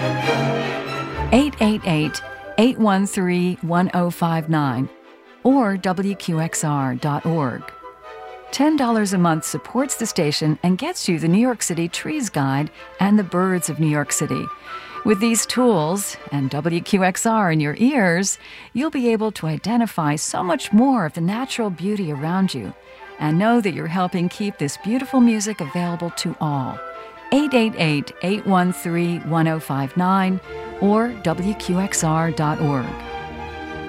888-813-1059 or WQXR.org. $10 a month supports the station and gets you the New York City Trees Guide and the Birds of New York City. With these tools and WQXR in your ears, you'll be able to identify so much more of the natural beauty around you and know that you're helping keep this beautiful music available to all. 888-813-1059 or WQXR.org.